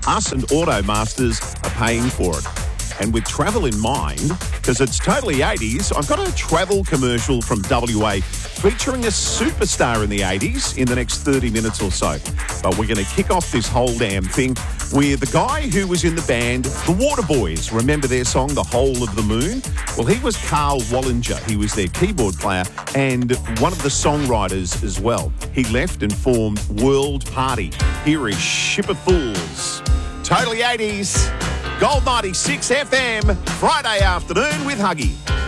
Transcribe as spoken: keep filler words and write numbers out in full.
us and Automasters are paying for it. And with travel in mind, because it's totally eighties, I've got a travel commercial from W A featuring a superstar in the eighties in the next thirty minutes or so. But we're going to kick off this whole damn thing with the guy who was in the band, the Waterboys. Remember their song, The Whole of the Moon? Well, he was Carl Wallinger. He was their keyboard player and one of the songwriters as well. He left and formed World Party. Here is Ship of Fools. Totally eighties. Gold ninety-six F M, Friday afternoon with Huggy.